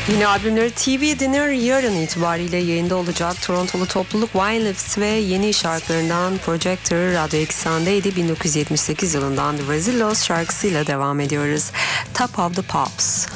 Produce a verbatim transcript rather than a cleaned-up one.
Yeni albümleri T V Dinner yarın itibariyle yayında olacak. Torontolu topluluk Wine Lips ve yeni şarkılarından Projector Radyo Eksen'deydi. bin dokuz yüz yetmiş sekiz yılından The Brazilians şarkısıyla devam ediyoruz. Top of the Pops.